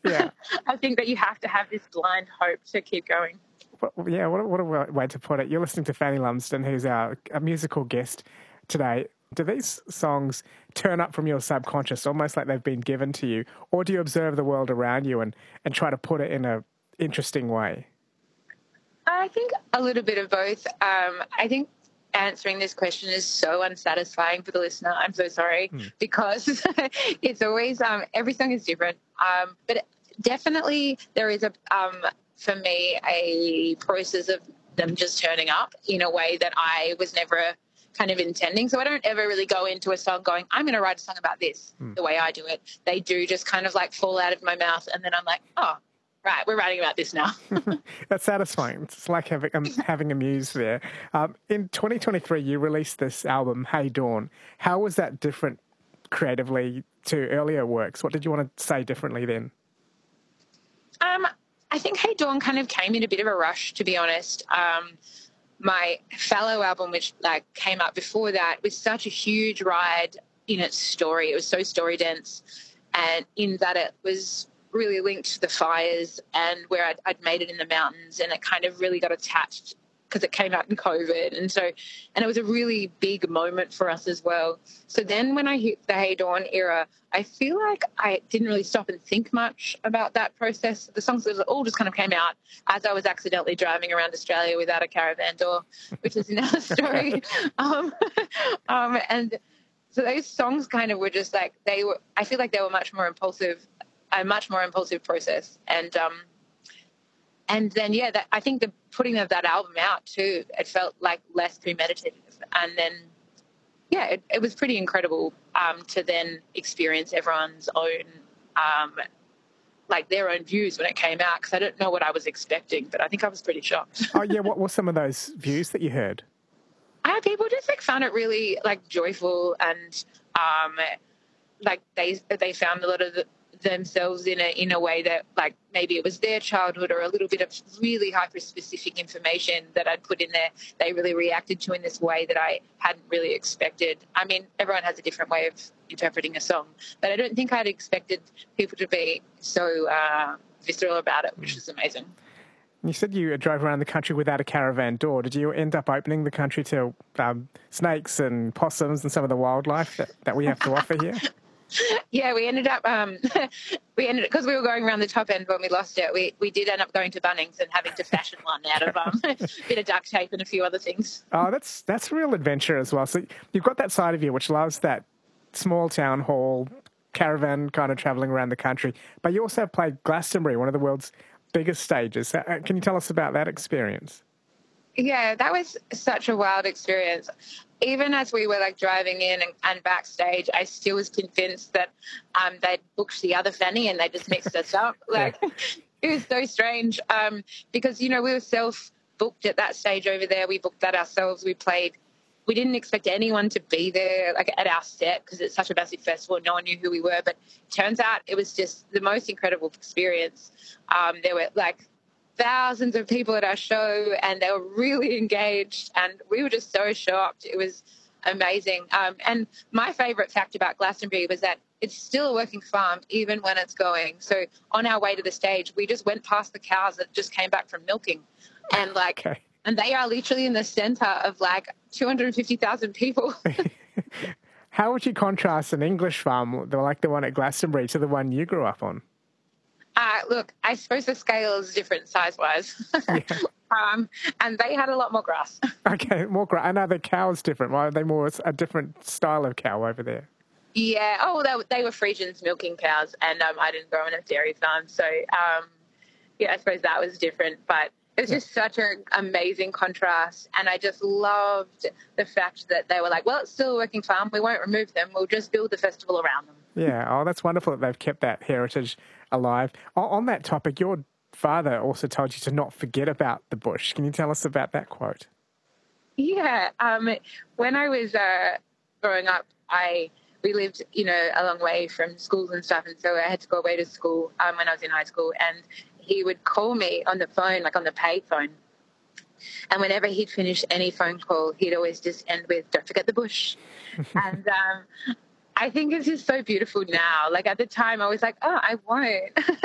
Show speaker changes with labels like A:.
A: Yeah.
B: I think that you have to have this blind hope to keep going.
A: Yeah, what a way to put it. You're listening to Fanny Lumsden, who's our a musical guest today. Do these songs turn up from your subconscious, almost like they've been given to you, or do you observe the world around you and try to put it in a interesting way?
B: I think a little bit of both. I think answering this question is so unsatisfying for the listener. I'm so sorry because it's always every song is different. But definitely there is for me a process of them just turning up in a way that I was never kind of intending. So I don't ever really go into a song going, I'm going to write a song about this the way I do it. They do just kind of like fall out of my mouth, and then I'm like, oh, right, we're writing about this now.
A: That's satisfying. It's like having a muse there. In 2023, you released this album, Hey Dawn. How was that different creatively to earlier works? What did you want to say differently then?
B: I think Hey Dawn kind of came in a bit of a rush, to be honest. My Fallow album, which like came out before that, was such a huge ride in its story. It was so story dense, and in that it was really linked to the fires and where I'd made it in the mountains, and it kind of really got attached because it came out in COVID. And it was a really big moment for us as well. So then when I hit the Hey Dawn era, I feel like I didn't really stop and think much about that process. The songs all just kind of came out as I was accidentally driving around Australia without a caravan door, which is another story. And so those songs kind of were just like, I feel like they were a much more impulsive process. And then, yeah, I think the putting of that album out too, it felt like less premeditative. And then, yeah, it was pretty incredible to then experience everyone's own, like their own views when it came out, because I don't know what I was expecting, but I think I was pretty shocked.
A: Oh, yeah, what were some of those views that you heard?
B: People just like found it really like joyful, and like they found a lot of themselves in a way that like maybe it was their childhood or a little bit of really hyper specific information that I'd put in there. They really reacted to in this way that I hadn't really expected. I mean, everyone has a different way of interpreting a song, but I don't think I'd expected people to be so visceral about it, which is amazing.
A: You said you drove around the country without a caravan door. Did you end up opening the country to snakes and possums and some of the wildlife that we have to offer here?
B: Yeah, we ended up because we were going around the top end when we lost it. We did end up going to Bunnings and having to fashion one out of a bit of duct tape and a few other things.
A: Oh, that's a real adventure as well. So you've got that side of you which loves that small town hall caravan kind of travelling around the country, but you also have played Glastonbury, one of the world's biggest stages. Can you tell us about that experience?
B: Yeah, that was such a wild experience. Even as we were like driving in and backstage, I still was convinced that they'd booked the other Fanny and they just mixed us up. Like, it was so strange because, you know, we were self-booked at that stage over there. We booked that ourselves. We didn't expect anyone to be there like at our set because it's such a massive festival. No one knew who we were, but it turns out it was just the most incredible experience. There were like thousands of people at our show and they were really engaged and we were just so shocked. It was amazing. And my favourite fact about Glastonbury was that it's still a working farm even when it's going. So on our way to the stage, we just went past the cows that just came back from milking and like... Okay. And they are literally in the centre of like 250,000 people.
A: How would you contrast an English farm like the one at Glastonbury to the one you grew up on?
B: Look, I suppose the scale is different size-wise. Yeah. And they had a lot more grass.
A: Okay, more grass. And are the cows different? Why are they more a different style of cow over there?
B: Yeah. Oh, they were Friesians milking cows, and I didn't grow on a dairy farm. So, yeah, I suppose that was different. But it was just such an amazing contrast, and I just loved the fact that they were like, well, it's still a working farm. We won't remove them. We'll just build the festival around them.
A: Yeah, oh, that's wonderful that they've kept that heritage alive. On that topic, your father also told you to not forget about the bush. Can you tell us about that quote?
B: Yeah, when I was growing up, we lived, you know, a long way from schools and stuff, and so I had to go away to school when I was in high school, and he would call me on the phone, like on the pay phone. And whenever he'd finish any phone call, he'd always just end with, don't forget the bush. And I think it's just so beautiful now. Like at the time, I was like, oh, I won't.